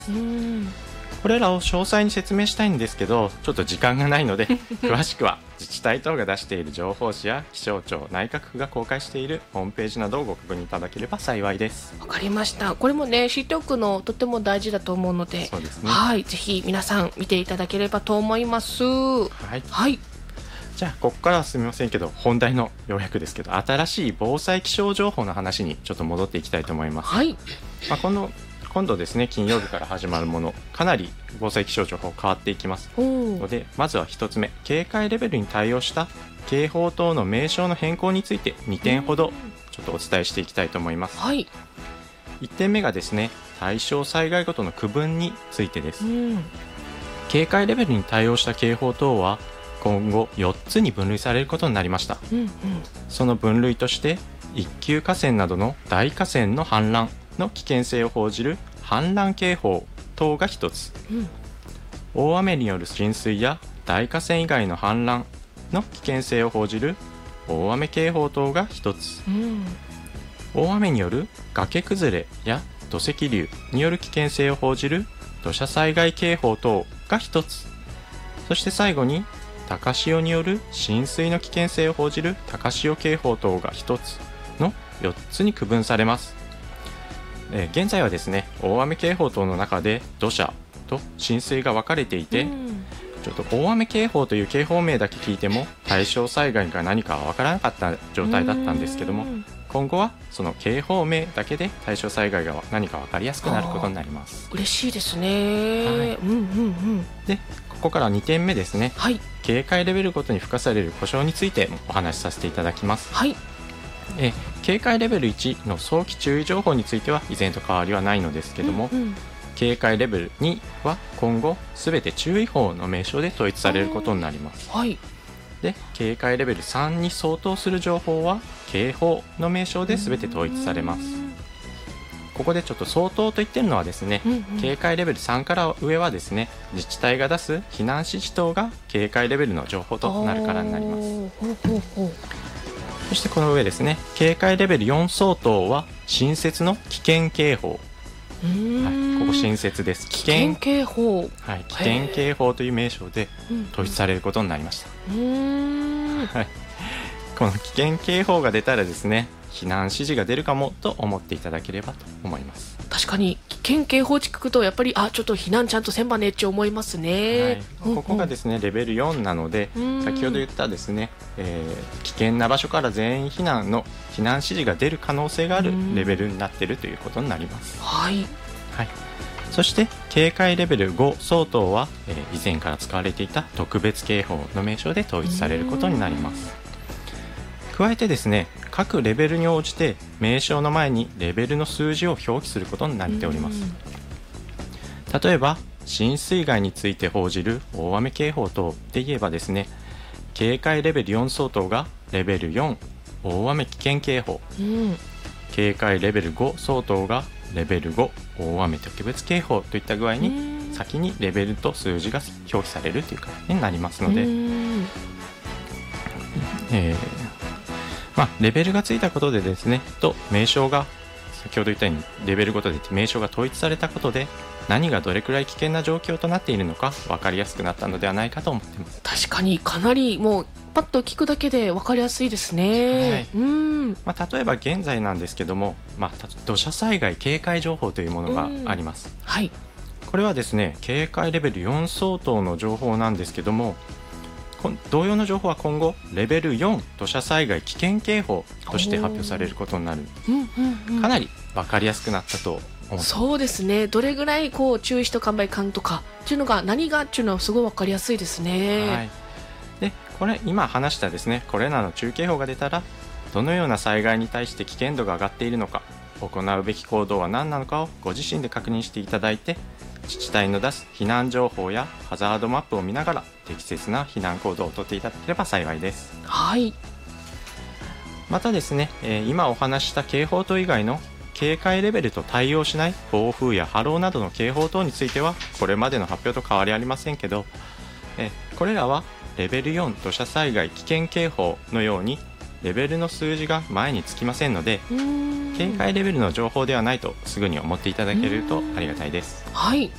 これらを詳細に説明したいんですけど、ちょっと時間がないので詳しくは自治体等が出している情報誌や気象庁、内閣府が公開しているホームページなどをご確認いただければ幸いです。 わかりました。これもね、知っておくのとても大事だと思うので、 そうですね。 はい、ぜひ皆さん見ていただければと思います。はい。 じゃあここからはすみませんけど、本題のようやくですけど、新しい防災気象情報の話にちょっと戻っていきたいと思います。 はい。 今度ですね、金曜日から始まるもの、かなり防災気象情報変わっていきますので、まずは1つ目、警戒レベルに対応した警報等の名称の変更について2点ほどちょっとお伝えしていきたいと思います。 はい。 1点目がですね、対象災害ごとの区分についてです。警戒レベルに対応した警報等は今後4つに分類されることになりました。その分類として一級河川などの大河川の氾濫の危険性を報じる氾濫警報等が1つ、大雨による浸水や大河川以外の氾濫の危険性を報じる大雨警報等が1つ、大雨による崖崩れや土石流による危険性を報じる土砂災害警報等が1つ、そして最後に高潮による浸水の危険性を報じる高潮警報等が1つの4つに区分されます。現在はですね、大雨警報等の中で土砂と浸水が分かれていて、ちょっと大雨警報という警報名だけ聞いても対象災害が何か分からなかった状態だったんですけども、今後はその警報名だけで対象災害が何か分かりやすくなることになります。 嬉しいですね。 で、ここから2点目ですね、警戒レベルごとに付加される故障についてお話しさせていただきます。警戒レベル1の早期注意情報については以前と変わりはないのですけども、警戒レベル2は今後すべて注意報の名称で統一されることになります。で、警戒レベル3に相当する情報は警報の名称で全て統一されます。ここでちょっと相当と言ってるのはですね、警戒レベル3から上はですね、自治体が出す避難指示等が警戒レベルの情報となるからになります。そしてこの上ですね、警戒レベル4相当は新設の危険警報、ここ新設です。 危険警報、 危険警報という名称で統一されることになりました。この危険警報が出たらですね、避難指示が出るかもと思っていただければと思います。 確かに危険警報値聞くとやっぱりちょっと避難ちゃんとせんばねって思いますね。 ここがですねレベル4なので、先ほど言ったですね、危険な場所から全員避難の避難指示が出る可能性があるレベルになっているということになります。そして警戒レベル5相当は、以前から使われていた特別警報の名称で統一されることになります。加えてですね、各レベルに応じて名称の前にレベルの数字を表記することになっております。例えば浸水害について報じる大雨警報等で言えばですね、警戒レベル4相当がレベル4大雨危険警報、警戒レベル5相当がレベル5大雨特別警報といった具合に先にレベルと数字が表記されるという形になりますので、レベルがついたことでですね、と名称が先ほど言ったようにレベルごとで名称が統一されたことで、何がどれくらい危険な状況となっているのか分かりやすくなったのではないかと思っています。 確かにかなりもうパッと聞くだけで分かりやすいですね。 例えば現在なんですけども、土砂災害警戒情報というものがあります。これはですね、警戒レベル4相当の情報なんですけども、同様の情報は今後レベル4土砂災害危険警報として発表されることになる。かなり分かりやすくなったと思います。 そうですね、どれぐらい注意しとかんばいかんとかっていうのが何がっていうのはすごい分かりやすいですね。 で、これ今話したですね、これらの注意警報が出たらどのような災害に対して危険度が上がっているのか、行うべき行動は何なのかをご自身で確認していただいて、自治体の出す避難情報やハザードマップを見ながら適切な避難行動をとっていただければ幸いです。またですね、今お話した警報等以外の警戒レベルと対応しない暴風や波浪などの警報等についてはこれまでの発表と変わりありませんけど、これらはレベル4土砂災害危険警報のようにレベルの数字が前につきませんので、警戒レベルの情報ではないとすぐに思っていただけるとありがたいです。